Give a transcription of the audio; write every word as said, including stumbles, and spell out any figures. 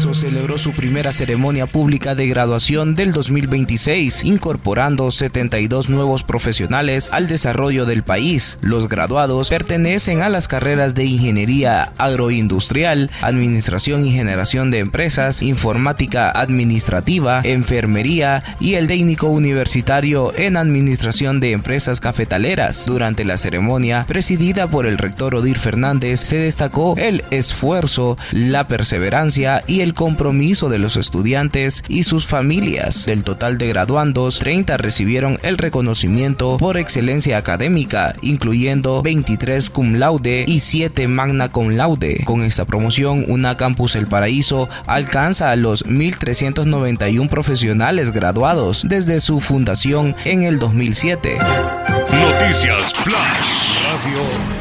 Alfonso celebró su primera ceremonia pública de graduación del dos mil veintiséis, incorporando setenta y dos nuevos profesionales al desarrollo del país. Los graduados pertenecen a las carreras de Ingeniería Agroindustrial, Administración y Generación de Empresas, Informática Administrativa, Enfermería y el técnico universitario en Administración de Empresas Cafetaleras. Durante la ceremonia, presidida por el rector Odir Fernández, se destacó el esfuerzo, la perseverancia y el compromiso de los estudiantes y sus familias. Del total de graduandos, treinta recibieron el reconocimiento por excelencia académica, incluyendo veintitrés cum laude y siete magna cum laude. Con esta promoción, UNA Campus El Paraíso alcanza a los mil trescientos noventa y uno profesionales graduados desde su fundación en el dos mil siete. Noticias Flash Radio.